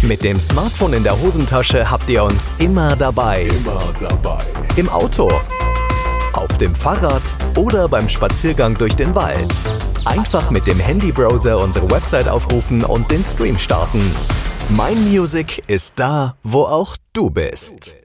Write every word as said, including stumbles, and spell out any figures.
Mit dem Smartphone in der Hosentasche habt ihr uns immer dabei. Immer dabei. Im Auto, auf dem Fahrrad oder beim Spaziergang durch den Wald. Einfach mit dem Handybrowser unsere Website aufrufen und den Stream starten. Mein Music ist da, wo auch du bist.